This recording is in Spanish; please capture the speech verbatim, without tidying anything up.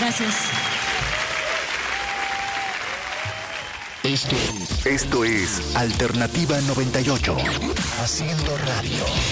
gracias. Esto es, esto es Alternativa noventa y ocho. Haciendo radio.